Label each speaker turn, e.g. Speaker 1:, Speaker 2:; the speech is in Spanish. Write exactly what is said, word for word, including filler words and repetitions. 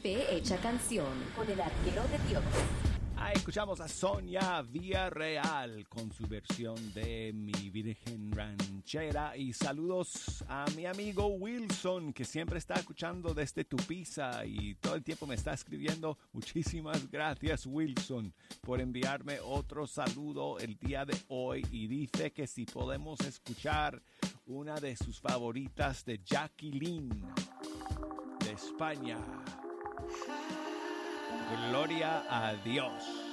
Speaker 1: Fe hecha canción con el arquero de Dios.
Speaker 2: Ah, escuchamos a Sonia Villarreal con su versión de Mi Virgen Ranchera. Y saludos a mi amigo Wilson, que siempre está escuchando desde Tupiza y todo el tiempo me está escribiendo. Muchísimas gracias, Wilson, por enviarme otro saludo el día de hoy. Y dice que si podemos escuchar una de sus favoritas de Jacqueline de España. Gloria a Dios.